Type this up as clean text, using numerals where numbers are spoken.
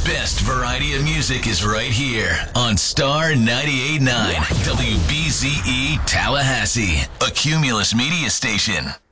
best variety of music is right here on Star 98.9 WBZE Tallahassee, a Cumulus media station.